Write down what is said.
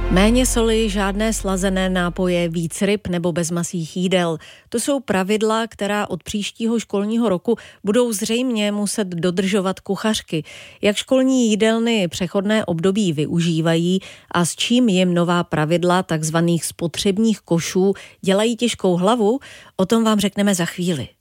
Méně soli, žádné slazené nápoje, víc ryb nebo bezmasých jídel. To jsou pravidla, která od příštího školního roku budou zřejmě muset dodržovat kuchařky. Jak školní jídelny přechodné období využívají a s čím jim nová pravidla takzvaných spotřebních košů dělají těžkou hlavu, o tom vám řekneme za chvíli.